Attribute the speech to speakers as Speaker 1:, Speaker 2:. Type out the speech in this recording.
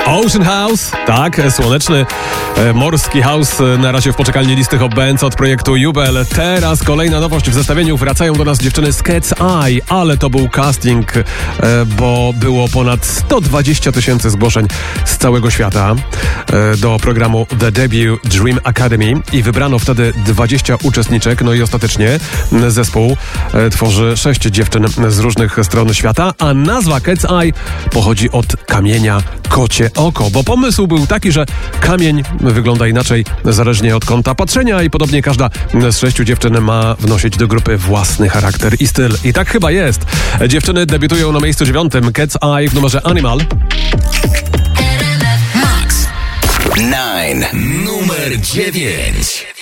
Speaker 1: Ocean House, tak, słoneczny, morski house na razie w poczekalni listy Hot Bands od projektu Jubel. Teraz kolejna nowość w zestawieniu. Wracają do nas dziewczyny z Cat's Eye, ale to był casting, bo było ponad 120 000 zgłoszeń z całego świata do programu The Debut Dream Academy i wybrano wtedy 20 uczestniczek. No i ostatecznie zespół tworzy 6 dziewczyn z różnych stron świata, a nazwa Cat's Eye pochodzi od kamienia kocie oko, bo pomysł był taki, że kamień wygląda inaczej zależnie od kąta patrzenia i podobnie każda z 6 dziewczyn ma wnosić do grupy własny charakter i styl. I tak chyba jest. Dziewczyny debiutują na miejscu 9. Cat's Eye w numerze Animal.
Speaker 2: Max 9, numer 9.